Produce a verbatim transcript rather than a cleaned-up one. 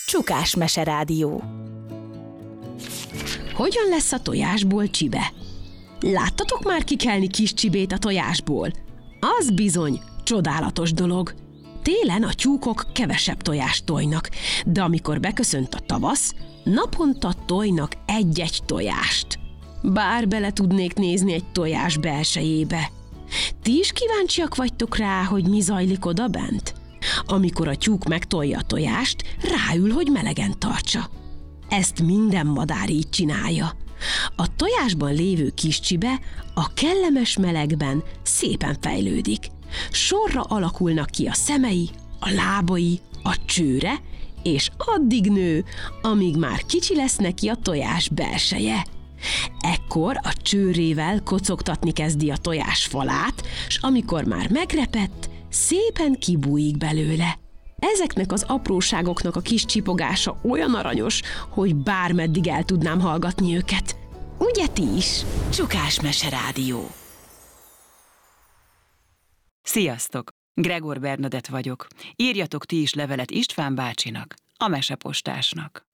Csukás meserádió. Hogyan lesz a tojásból csibe? Láttatok már kikelni kis csibét a tojásból? Az bizony csodálatos dolog. Télen a tyúkok kevesebb tojást tojnak, de amikor beköszönt a tavasz, naponta tojnak egy-egy tojást. Bár bele tudnék nézni egy tojás belsejébe. Ti is kíváncsiak vagytok rá, hogy mi zajlik odabent? Amikor a tyúk megtolja a tojást, ráül, hogy melegen tartsa. Ezt minden madár így csinálja. A tojásban lévő kis csibe a kellemes melegben szépen fejlődik. Sorra alakulnak ki a szemei, a lábai, a csőre, és addig nő, amíg már kicsi lesz neki a tojás belseje. Ekkor a csőrével kocogtatni kezdi a tojás falát, s amikor már megrepett, szépen kibújik belőle. Ezeknek az apróságoknak a kis csipogása olyan aranyos, hogy bármeddig el tudnám hallgatni őket. Ugye ti is? Csukás meserádió. Sziasztok! Gregor Bernadett vagyok. Írjatok ti is levelet István bácsinak, a mesepostásnak.